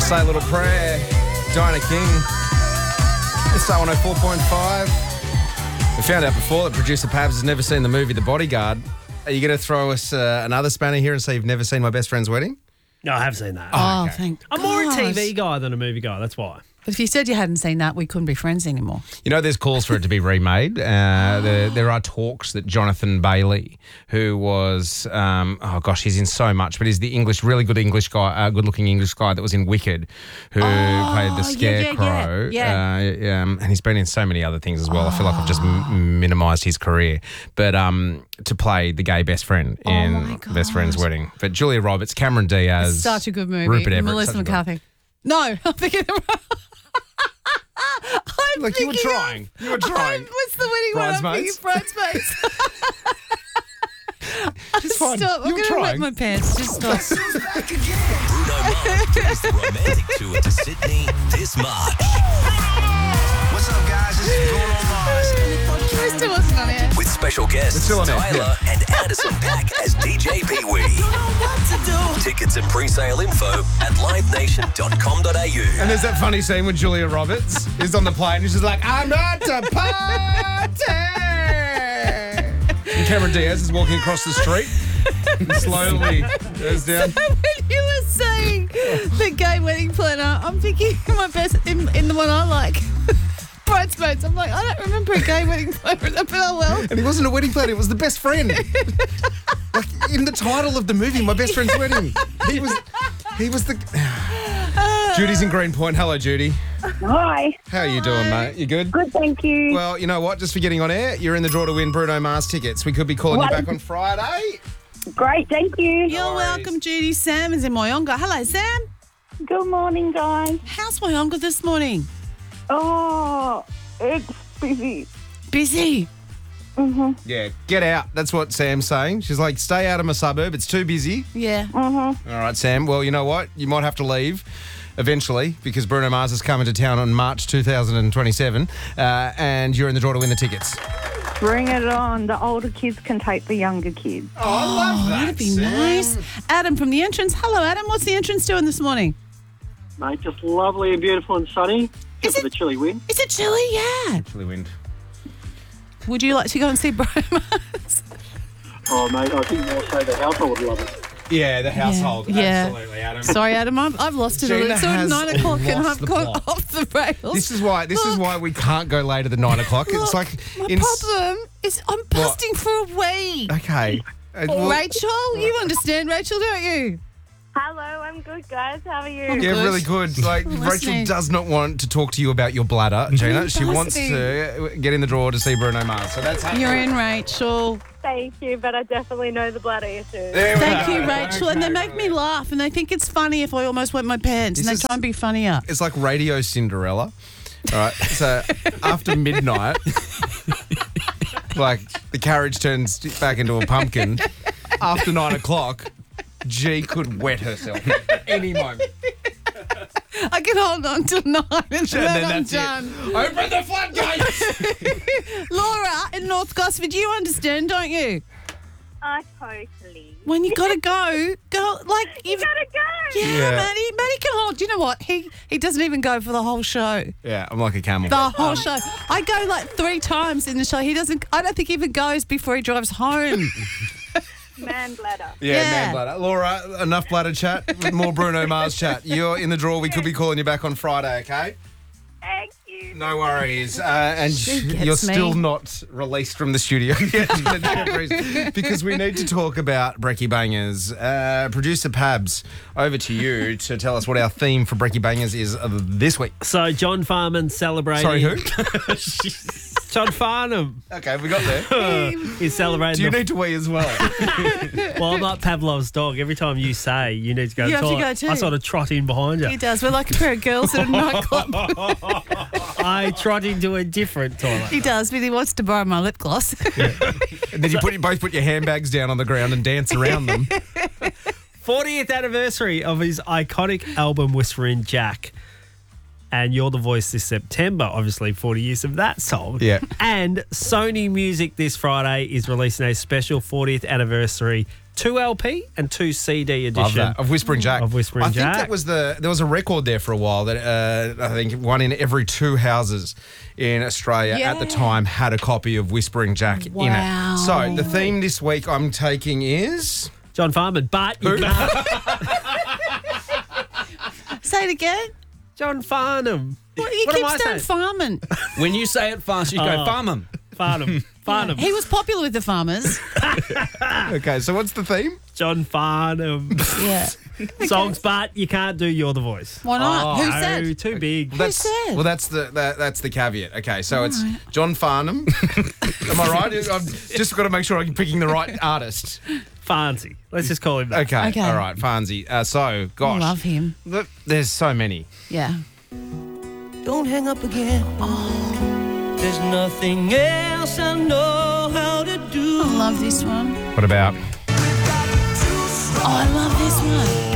Say a Little Prayer, Dinah King. It's Star 104.5. We found out before that producer Pabs has never seen the movie The Bodyguard. Are you going to throw us another spanner here and say you've never seen My Best Friend's Wedding? No, I have seen that. Oh, okay. thank I'm more a TV guy than a movie guy, that's why. But if you said you hadn't seen that, we couldn't be friends anymore. You know, there's calls for it to be remade. There are talks that Jonathan Bailey, who was, he's in so much, but he's the really good English guy, good-looking English guy that was in Wicked, who played the Scarecrow. And he's been in so many other things as well. I feel like I've just minimised his career. But to play the gay best friend in Best Friend's Wedding. But Julia Roberts, Cameron Diaz. It's such a good movie. Rupert Everett. Melissa McCarthy. No, I'm thinking of... You were trying. What's the wedding one? I'm thinking Bridesmaids. Just fine. Stop. I'm going to wet my pants. Just stop. Back again. Bruno Mars brings the romantic tour to Sydney this March. What's up, guys? This is Bruno Mars. We're still wasn't on air. With special guests still on air, Tyler and Addison Pack as DJ Pee-wee. Tickets and pre-sale info at livenation.com.au. And there's that funny scene when Julia Roberts is on the plane and she's like, I'm not a party. And Cameron Diaz is walking across the street and slowly goes down. So when you were saying the gay wedding planner, I'm thinking my best in the one I like. Bridesmaids. I'm like, I don't remember a gay wedding planner, but oh well. And he wasn't a wedding planner, it was the best friend. Like in the title of the movie, My Best Friend's Wedding. He was the... Judy's in Greenpoint. Hello, Judy. Hi. How are you doing, mate? You good? Good, thank you. Well, you know what? Just for getting on air, you're in the draw to win Bruno Mars tickets. We could be calling you back on Friday. Great, thank you. You're welcome, Judy. Sam is in Wyonga. Hello, Sam. Good morning, guys. How's Wyonga this morning? Oh, it's busy. Busy. Yeah, get out. That's what Sam's saying. She's like, stay out of my suburb. It's too busy. Yeah. All right, Sam. Well, you know what? You might have to leave eventually because Bruno Mars is coming to town on March 2027 and you're in the draw to win the tickets. Bring it on. The older kids can take the younger kids. Oh, I love that, That'd be Sam. nice. Adam from the entrance. Hello, Adam. What's the entrance doing this morning? Mate, just lovely and beautiful and sunny. Except for the chilly wind. Is it chilly? Yeah. Chilly wind. Would you like to go and see Bruno Mars? Oh, mate, I think more so the household would love it. Yeah, the household. Yeah. Absolutely, Adam. Sorry, Adam. I've lost it. Gina It's sort of has 9 o'clock and lost I've the gone plot. off the rails. This is why we can't go later than 9 o'clock. It's like my problem is I'm busting for a week. Okay. Rachel, you understand, Rachel, don't you? Hello, I'm good, guys. How are you? I'm Yeah, good. really good. Like Rachel listening. does not want to talk to you about your bladder, Gina. She Busting. wants to get in the drawer to see Bruno Mars. So that's happening. You're in, Rachel. Thank you, but I definitely know the bladder issue. There we Thank go. you, Rachel. And they make me laugh and they think it's funny if I almost wet my pants and This they try and be funnier. It's like Radio Cinderella. All right. So after midnight, like the carriage turns back into a pumpkin. After 9 o'clock, G could wet herself at any moment. I can hold on till 9 and then I'm that's done. it. Open the floodgates. Laura in North Gosford, you understand, don't you? Totally. When you gotta go, like you've Gotta go. Yeah, Matty can hold. Do you know what? He doesn't even go for the whole show. Yeah, I'm like a camel. The whole show. I go like 3 times in the show. I don't think he even goes before he drives home. Man bladder. Yeah, Yeah. man bladder. Laura, enough bladder chat. More Bruno Mars chat. You're in the draw. We could be calling you back on Friday, okay? Thank you. No worries. And She gets you're me. still not released from the studio yet because we need to talk about Brekkie Bangers. Producer Pabs, over to you to tell us what our theme for Brekkie Bangers is this week. So John Farnham celebrating... Sorry, who? John Farnham Okay, we got there. is celebrating... Do you need to wee as well? Well, I'm like Pavlov's dog. Every time you say you need to go You to the have to toilet, go too. I sort of trot in behind you. He does. We're like a pair of girls at a nightclub. I trot into a different toilet. He does, but he wants to borrow my lip gloss. And then you both put your handbags down on the ground and dance around them. 40th anniversary of his iconic album Whispering Jack. And You're the Voice this September, obviously 40 years of that song. Yeah. And Sony Music this Friday is releasing a special 40th anniversary 2 LP and 2 CD Love edition. that. Of Whispering Jack. Of Whispering I think Jack. that was there was a record there for a while that I think one in every 2 houses in Australia at the Yeah. time had a copy of Whispering Jack in Wow. it. So the theme this week I'm taking is... John Farnham, but you Who? can't. Say it again. John Farnham. What, you What keep am I saying saying? farming. When you say it fast, you go farm 'em. Farnham. He was popular with the farmers. Okay, so what's the theme? John Farnham. Yeah. Songs, but you can't do You're the Voice. Why not? Who No, said? too big. Who said? Well, that's the caveat. Okay, so it's John Farnham. Am I right? I've just got to make sure I'm picking the right artist. Fancy. Let's just call him that. Okay, Okay. all right, Farnsey. So, I gosh, love him. look, there's so many. Yeah. Don't hang up again. There's nothing else I know how to do. I love this one. What about? Oh, I love this one.